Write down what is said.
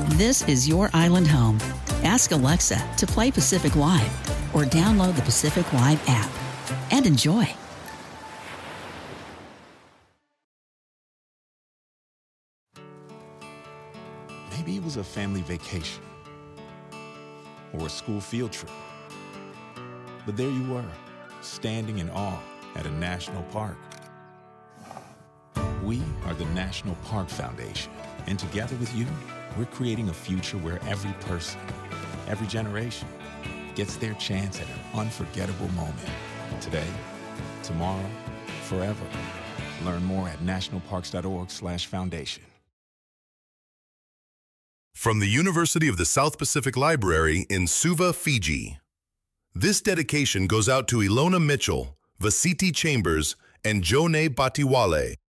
This is your island home. Ask Alexa to play Pacific Live or download the Pacific Live app and enjoy. Maybe it was a family vacation or a school field trip. But there you were, standing in awe at a national park. We are the National Park Foundation, and together with you, we're creating a future where every person, every generation, gets their chance at an unforgettable moment. Today, tomorrow, forever. Learn more at nationalparks.org/foundation. From the University of the South Pacific Library in Suva, Fiji. This dedication goes out to Ilona Mitchell, Vasiti Chambers, and Jone Batiwale,